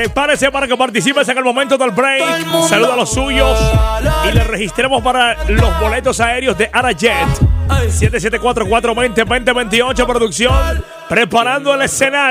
Prepárese para que participes en el momento del break. Saluda a los suyos y le registremos para los boletos aéreos de Arajet. 774-420-2028 producción. Preparando el escenario.